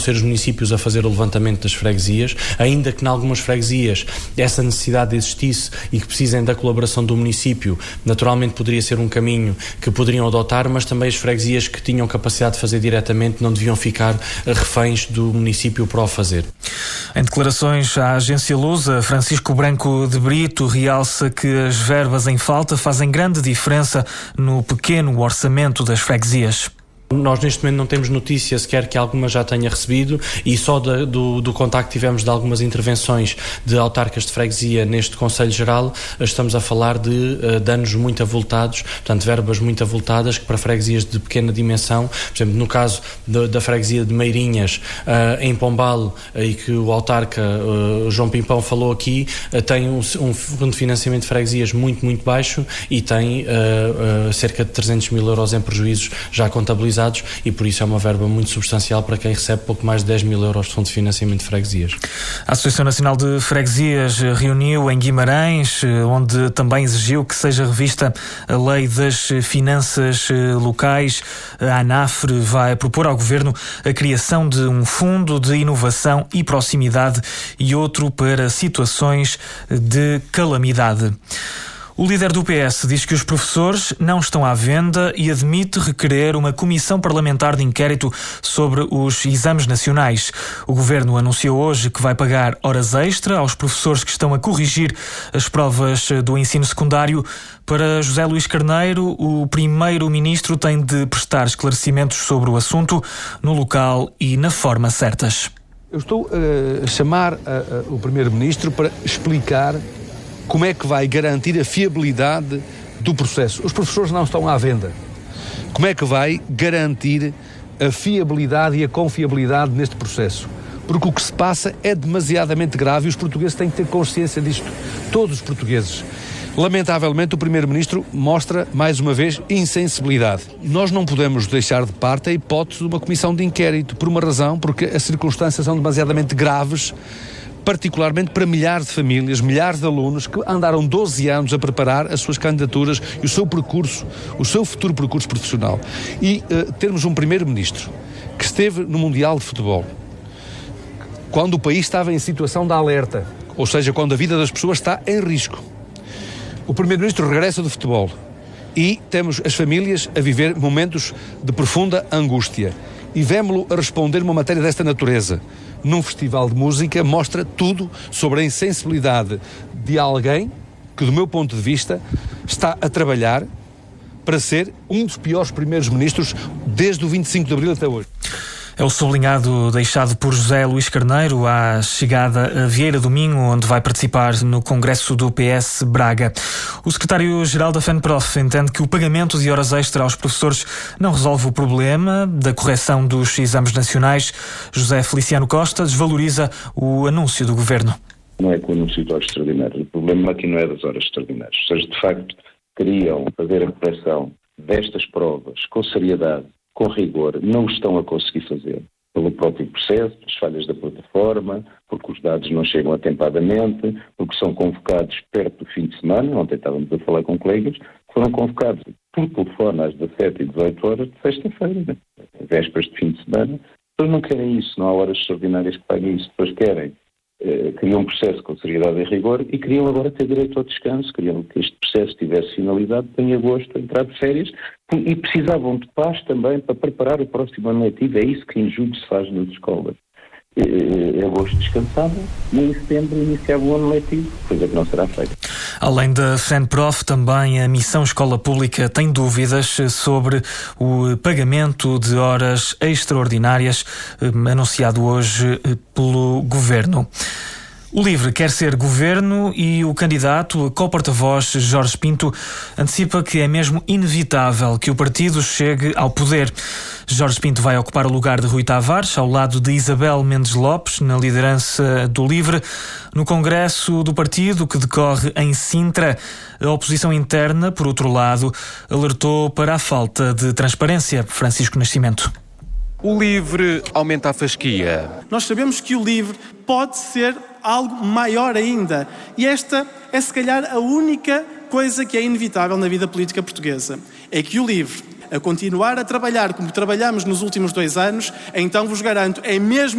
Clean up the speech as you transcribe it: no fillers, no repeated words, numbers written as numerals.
ser os municípios a fazer o levantamento das freguesias, ainda que em algumas freguesias essa necessidade existisse e que precisem da colaboração do município, naturalmente poderia ser um caminho que poderiam adotar, mas também as freguesias que tinham capacidade de fazer diretamente não deviam ficar reféns do município para o fazer. Em declarações à agência Lusa, Francisco Branco de Brito realça que as verbas em falta fazem grande diferença no pequeno orçamento das freguesias. Nós neste momento não temos notícia sequer que alguma já tenha recebido e só do contacto que tivemos de algumas intervenções de autarcas de freguesia neste Conselho Geral, estamos a falar de danos muito avultados, portanto verbas muito avultadas que para freguesias de pequena dimensão, por exemplo no caso da freguesia de Meirinhas em Pombal, e que o autarca João Pimpão falou aqui, tem um fundo de financiamento de freguesias muito, muito baixo e tem cerca de 300 mil euros em prejuízos já contabilizados, e por isso é uma verba muito substancial para quem recebe pouco mais de 10 mil euros de fundo de financiamento de freguesias. A Associação Nacional de Freguesias reuniu em Guimarães, onde também exigiu que seja revista a Lei das Finanças Locais. A ANAFRE vai propor ao Governo a criação de um fundo de inovação e proximidade e outro para situações de calamidade. O líder do PS diz que os professores não estão à venda e admite requerer uma comissão parlamentar de inquérito sobre os exames nacionais. O Governo anunciou hoje que vai pagar horas extra aos professores que estão a corrigir as provas do ensino secundário. Para José Luís Carneiro, o primeiro-ministro tem de prestar esclarecimentos sobre o assunto no local e na forma certas. Eu estou a chamar o primeiro-ministro para explicar como é que vai garantir a fiabilidade do processo. Os professores não estão à venda. Como é que vai garantir a fiabilidade e a confiabilidade neste processo? Porque o que se passa é demasiadamente grave e os portugueses têm que ter consciência disto. Todos os portugueses. Lamentavelmente, o Primeiro-Ministro mostra, mais uma vez, insensibilidade. Nós não podemos deixar de parte a hipótese de uma comissão de inquérito, por uma razão, porque as circunstâncias são demasiadamente graves, particularmente para milhares de famílias, milhares de alunos que andaram 12 anos a preparar as suas candidaturas e o seu percurso, o seu futuro percurso profissional. E termos um primeiro-ministro que esteve no Mundial de Futebol, quando o país estava em situação de alerta, ou seja, quando a vida das pessoas está em risco. O primeiro-ministro regressa do futebol e temos as famílias a viver momentos de profunda angústia. E vemo-lo a responder uma matéria desta natureza num festival de música, mostra tudo sobre a insensibilidade de alguém que, do meu ponto de vista, está a trabalhar para ser um dos piores primeiros-ministros desde o 25 de Abril até hoje. É o sublinhado deixado por José Luís Carneiro à chegada a Vieira do Minho, onde vai participar no Congresso do PS Braga. O secretário-geral da FENPROF entende que o pagamento de horas extra aos professores não resolve o problema da correção dos exames nacionais. José Feliciano Costa desvaloriza o anúncio do Governo. Não é com o anúncio de horas extraordinárias. O problema aqui não é das horas extraordinárias. Ou seja, de facto, queriam fazer a correção destas provas com seriedade, com rigor, não o estão a conseguir fazer. Pelo próprio processo, as falhas da plataforma, porque os dados não chegam atempadamente, porque são convocados perto do fim de semana. Ontem estávamos a falar com colegas que foram convocados por telefone às 17 e 18 horas de sexta-feira, né? Vésperas de fim de semana. As pessoas não querem isso, não há horas extraordinárias que paguem isso. As pessoas queriam um processo com seriedade e rigor e queriam agora ter direito ao descanso, queriam que este processo tivesse finalidade em agosto, entrar de férias, e precisavam de paz também para preparar o próximo ano letivo. É isso que em julho se faz nas escolas. Agosto descansava e em setembro iniciava o ano letivo, coisa que não será feita. Além da FENPROF, também a Missão Escola Pública tem dúvidas sobre o pagamento de horas extraordinárias anunciado hoje pelo Governo. O LIVRE quer ser governo e o candidato a co-porta-voz Jorge Pinto antecipa que é mesmo inevitável que o partido chegue ao poder. Jorge Pinto vai ocupar o lugar de Rui Tavares, ao lado de Isabel Mendes Lopes, na liderança do LIVRE. No Congresso do partido, que decorre em Sintra, a oposição interna, por outro lado, alertou para a falta de transparência. Francisco Nascimento. O LIVRE aumenta a fasquia. Nós sabemos que o LIVRE pode ser algo maior ainda. E esta é, se calhar, a única coisa que é inevitável na vida política portuguesa. É que o LIVRE, a continuar a trabalhar como trabalhamos nos últimos 2 anos, então vos garanto, é mesmo